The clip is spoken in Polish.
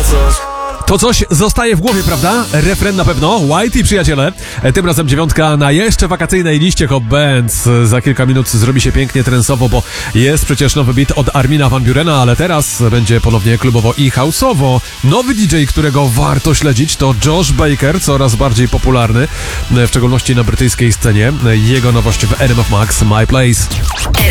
To coś zostaje w głowie, prawda? Refren na pewno. White i przyjaciele. Tym razem 9 na jeszcze wakacyjnej liście Hot Bands. Za kilka minut zrobi się pięknie trensowo, bo jest przecież nowy beat od Armina van Burena, ale teraz będzie ponownie klubowo i house'owo. Nowy DJ, którego warto śledzić, to Josh Baker, coraz bardziej popularny, w szczególności na brytyjskiej scenie. Jego nowość w RMF Max, My Place.